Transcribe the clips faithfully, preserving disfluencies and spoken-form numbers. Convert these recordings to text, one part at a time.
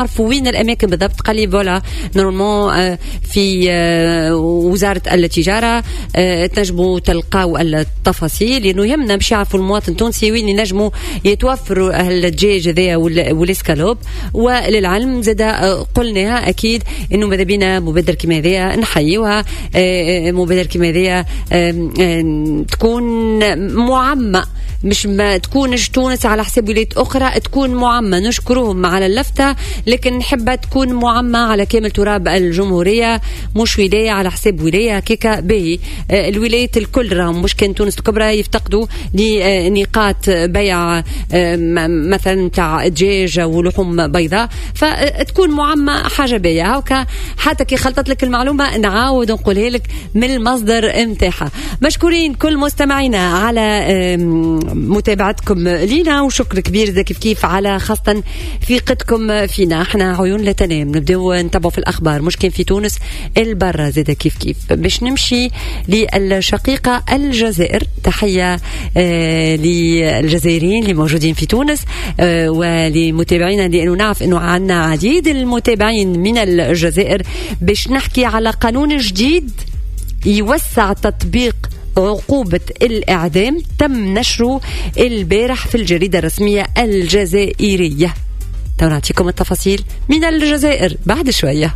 عرفوا وين الأماكن بالضبط. قال لي فوالا نورمالمون في وزارة التجارة تنجموا تلقاو التفاصيل، لأنه يهمنا باش يعرفوا المواطن التونسي وين ينجموا يتوفروا الدجاج هذايا والاسكالوب. وللعلم زاد قلناها أكيد إنه ماذا بينا مبادرة كيما هذيا نحيوها، مبادرة كيما هذيا تكون معمة، مش ما تكونش تونس على حساب ولايات أخرى، تكون معمة. نشكرهم على اللفتة، لكن نحبها تكون معمة على كامل تراب الجمهورية، مش ولاية على حساب ولاية كيكا باهي. الولايات الكل راهم مش كان تونس الكبرى يفتقدوا لنقاط بيع مثلا تاع دجاج ولحوم بيضاء، فتكون معمة حاجة باهية. هاكا حتى كي خلطت لك المعلومة نعاود نقولها لك من المصدر متاعها. مشكورين كل مستمعينا على متابعتكم لينا، وشكر كبير زي كيف كيف على خاصة ثقتكم فينا. احنا عيون لا تنام، نبداو نتابعوا في الأخبار مش كان في تونس البرة زي كيف كيف. باش نمشي للشقيقة الجزائر، تحية آه للجزائريين اللي موجودين في تونس آه ولمتابعينا، لأنه نعرف أنه عندنا عديد المتابعين من الجزائر. باش نحكي على قانون جديد يوسع تطبيق عقوبة الإعدام، تم نشره البارح في الجريدة الرسمية الجزائرية. نعطيكم التفاصيل من الجزائر بعد شوية.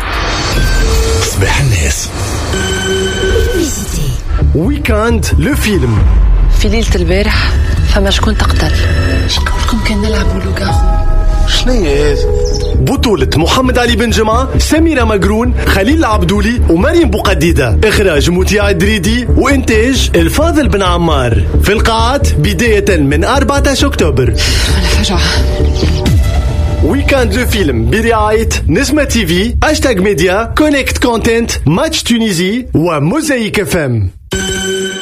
صباح الناس. ويكاند لو فيلم. في ليلة البارح فما شكون تقتل، شكون كان نلعب لوغارو. شنية بطولة محمد علي بن جمعة، سميرة مقرون، خليل العبدولي ومريم بوقديدة. إخراج مطيع الدريدي وإنتاج الفاضل بن عمار. في القاعات بداية من أربعة عشر أكتوبر. أنا فجعة. ويكاند لو فيلم برعاية نسمة تي في، هاشتاج ميديا، كونكت كونتنت، ماتش تونيزي وموزايك اف ام.